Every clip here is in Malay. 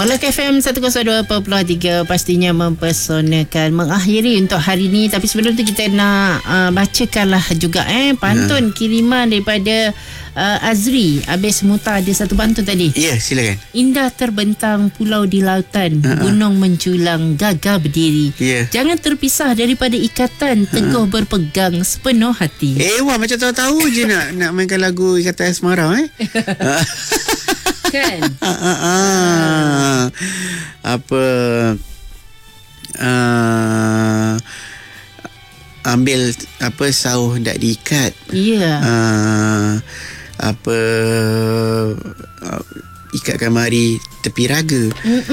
Melaka FM 102.3 pastinya mempersonakan mengakhiri untuk hari ini. Tapi sebelum tu kita nak bacakanlah juga pantun kiriman daripada Azri. Habis Muta ada satu pantun tadi. Ya, silakan. Indah terbentang pulau di lautan, gunung menjulang gagah berdiri. Jangan terpisah daripada ikatan, teguh berpegang sepenuh hati. Wah, macam tahu-tahu je nak mainkan lagu Ikatan Asmara kan? Apa ambil apa sauh tak diikat. Apa ikatkan mari tepi raga.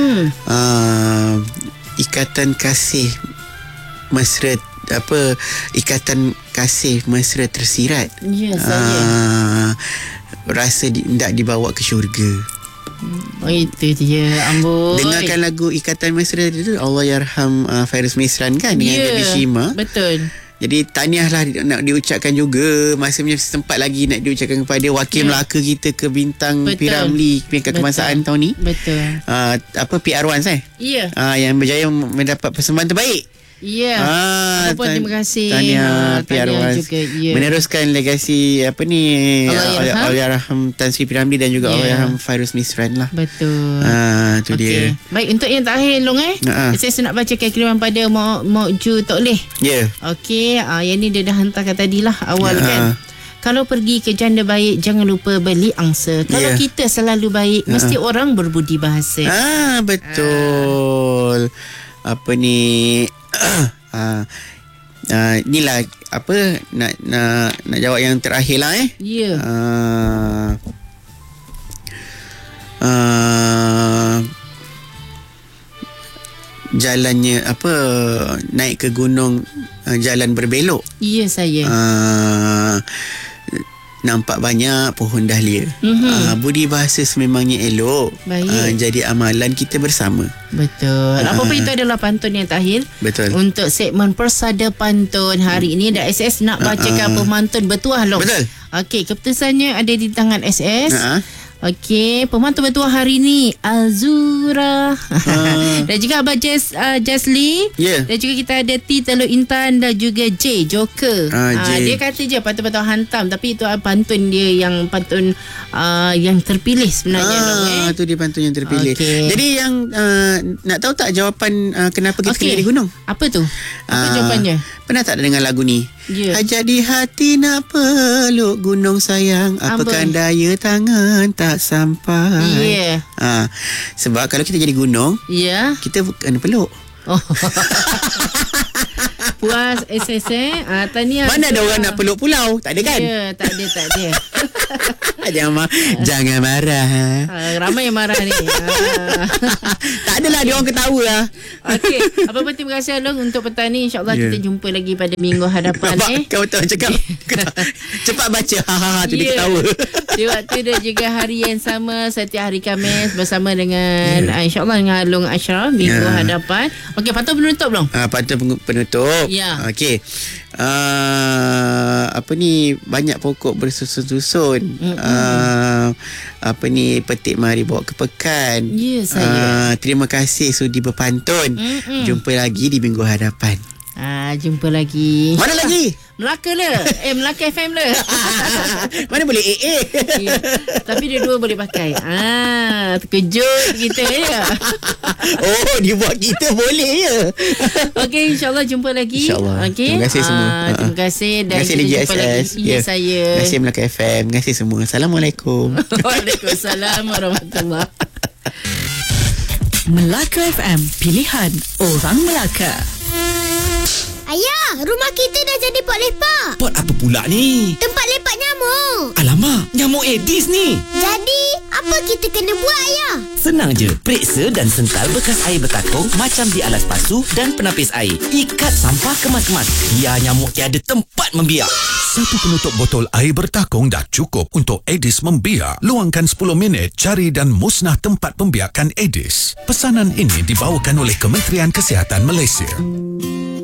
Ikatan kasih mesra, apa ikatan kasih mesra tersirat. Saya rasa tak dibawa ke syurga. Itu dia, amboi. Dengarkan lagu Ikatan Mesra itu, Allahyarham Fairuz Misran kan, dengan Nabi Shima. Betul. Jadi tahniahlah nak diucapkan juga. Masanya sempat lagi nak diucapkan kepada Wakil Melaka kita ke Bintang Piramli Peringkat Kebangsaan tahun ni. Betul. Apa PR1 yang berjaya mendapat persembahan terbaik. Terima kasih. Tahniah PR1 juga, meneruskan legasi apa ni Allahyarham Tan Sri Piramli dan juga Allahyarham Fairuz Misran lah. Betul. Itu dia. Baik, untuk yang terakhir Long saya nak bacakan kiriman pada Mokju Tokleh. Okey, yang ni dia dah hantarkan tadilah awal kan. Kalau pergi ke janda baik, jangan lupa beli angsa. Kalau kita selalu baik, mesti orang berbudi bahasa. Betul. Apa ni inilah apa nak jawab yang terakhir lah jalannya apa naik ke gunung, jalan berbelok. Saya nampak banyak pohon dahlia. Budi bahasa sememangnya elok. Jadi amalan kita bersama. Betul. Apa-apa itu adalah pantun yang terakhir. Betul. Untuk segmen Persada Pantun hari ini, dan SS nak bacakan pemantun bertuah Long. Betul. Okey, keputusannya ada di tangan SS. Okey, pemantun bertuah hari ni Azura. Dan juga Abang Jasli. Dan juga kita ada T Telur Intan dan juga J Joker. Dia kata je pantun-pantun hantam, tapi itu pantun dia yang pantun yang terpilih sebenarnya. Itu dia pantun yang terpilih. Jadi yang nak tahu tak jawapan kenapa kita kena di gunung? Apa tu? Apa jawapannya? Pernah tak dengar lagu ni? Hajat di hati nak peluk gunung sayang, apakan daya tangan tak sampai. Sebab kalau kita jadi gunung, kita kena peluk. Puas SS tahniah. Mana ada orang nak peluk pulau? Tak ada kan? Tak ada. Jangan marah. Ramai yang marah ni. Tak adalah, dia orang ketawa lah. Okey, apa-apa terima kasih Long untuk petang ni. InsyaAllah kita jumpa lagi pada minggu hadapan. Kau tahu cakap cepat baca. Tu dia ketawa. Di waktu dan juga hari yang sama setiap hari Khamis bersama dengan InsyaAllah dengan Long Ashraf minggu hadapan. Okey, pantun penutup Long. Pantun penutup. Okey. Apa ni, banyak pokok bersusun-susun. Apa ni, petik mari bawa ke pekan. Terima kasih sudi berpantun. Jumpa lagi di minggu hadapan. Jumpa lagi. Mana lagi? Melaka le. Melaka FM le. Mana boleh Tapi dia dua boleh pakai. Terkejut kita ya. Dia buat kita boleh ya. Okey, insyaAllah jumpa lagi. InsyaAllah. Terima kasih semua. Terima kasih. Dan terima kasih kita jumpa DJSS. lagi. Saya. Terima kasih Melaka FM. Terima kasih semua. Assalamualaikum. Waalaikumsalam warahmatullahi. Melaka FM, pilihan orang Melaka. Ayah, rumah kita dah jadi pot lepak. Pot apa pula ni? Tempat lepak nyamuk. Alamak, nyamuk Aedes ni. Jadi, apa kita kena buat, Ayah? Senang je, periksa dan sental bekas air bertakung macam di alas pasu dan penapis air. Ikat sampah kemas-kemas. Biar nyamuk tiada tempat membiak. Satu penutup botol air bertakung dah cukup untuk Aedes membiak. Luangkan 10 minit, cari dan musnah tempat pembiakan Aedes. Pesanan ini dibawakan oleh Kementerian Kesihatan Malaysia.